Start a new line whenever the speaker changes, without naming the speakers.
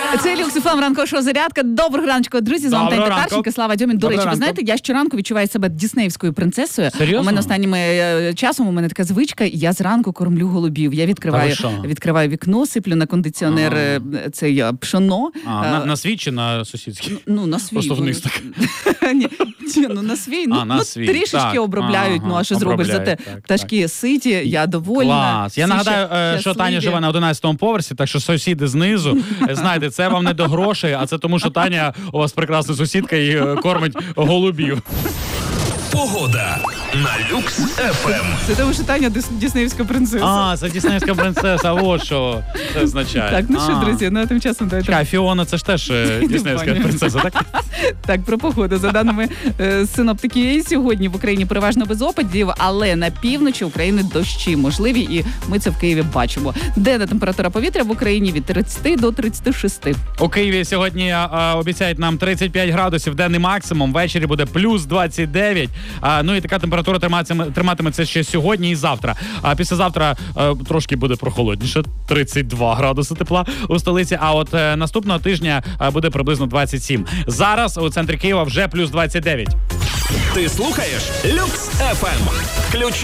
Це Люкс ФМ, ранкова шоу «Зарядка». Доброго раночку, друзі. З вами Тань Татарченко, Слава Дьомін. До речі, ви знаєте, я щоранку відчуваю себе діснеївською принцесою.
Серйозно?
У мене останнім часом така звичка, я зранку кормлю голубів. Я відкриваю вікно, сиплю на кондиціонер пшоно.
На свій чи на сусідський?
Ну, на свій.
Просто вниз так.
Ні, на свій.
На свій.
Трішечки обробляють, а що зробиш? Зате пташки ситі, я довольна.
Клас. Я нагадаю, що Таня живе на 11-му поверсі, так що сусіди знизу, знаєте, це вам не до грошей, а це тому, що Таня у вас прекрасна сусідка і кормить голубів.
Погода на Люкс ФМ.
Це тому, що Таня диснеївська принцеса.
Це диснеївська принцеса, от що це означає.
Так, ну що, друзі, а тим часом давайте.
Чекай, Фіона, це ж теж диснеївська принцеса, так?
Так, про погоду. За даними синоптиків, сьогодні в Україні переважно без опадів, але на півночі України дощі можливі, і ми це в Києві бачимо. Денна температура повітря в Україні від 30 до 36.
У Києві сьогодні обіцяють нам 35 градусів, денний максимум, ввечері буде плюс 29. Ну і така температура триматиметься ще сьогодні і завтра. А післязавтра трошки буде прохолодніше, 32 градуси тепла у столиці, а от наступного тижня буде приблизно 27. Зараз у центрі Києва вже плюс 29.
Ти слухаєш Люкс ФМ. Ключові